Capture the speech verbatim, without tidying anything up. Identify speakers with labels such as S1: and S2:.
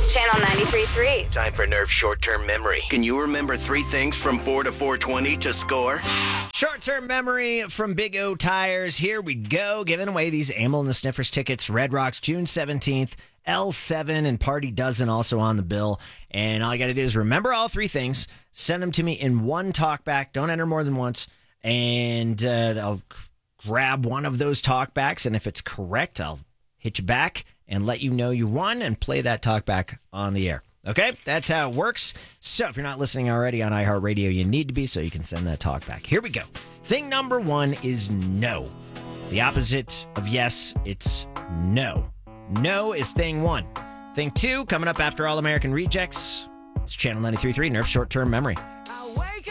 S1: Channel ninety-three point three.
S2: Time for Nerf short-term memory. Can you remember three things from four to four twenty to score?
S3: Short-term memory from Big O Tires. Here we go. Giving away these Amyl and the Sniffers tickets. Red Rocks, June seventeenth. L seven and Party Dozen also on the bill. And all you got to do is remember all three things. Send them to me in one talkback. Don't enter more than once. And uh, I'll grab one of those talkbacks. And if it's correct, I'll hit you back and let you know you won and play that talkback on the air. Okay, that's how it works. So if you're not listening already on iHeartRadio, you need to be so you can send that talk back. Here we go. Thing number one is no. The opposite of yes, it's no. No is thing one. Thing two, coming up after All American Rejects. It's Channel ninety-three point three, Nerf Short Term Memory.